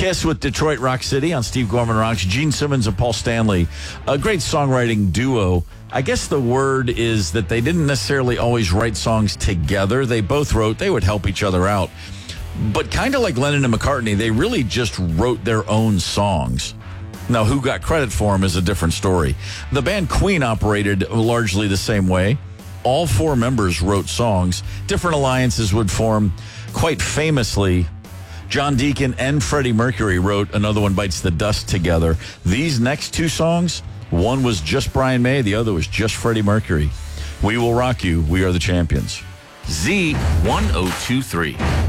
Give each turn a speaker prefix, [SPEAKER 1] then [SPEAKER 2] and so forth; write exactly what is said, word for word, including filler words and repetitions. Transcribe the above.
[SPEAKER 1] Kiss with Detroit Rock City on Steve Gorman Rocks. Gene Simmons and Paul Stanley, a great songwriting duo. I guess the word is that they didn't necessarily always write songs together. They both wrote, they would help each other out. But kind of like Lennon and McCartney, they really just wrote their own songs. Now, who got credit for them is a different story. The band Queen operated largely the same way. All four members wrote songs. Different alliances would form. Quite famously, John Deacon and Freddie Mercury wrote Another One Bites the Dust together. These next two songs, one was just Brian May, the other was just Freddie Mercury. We Will Rock You, We Are the Champions.
[SPEAKER 2] Z ten twenty-three.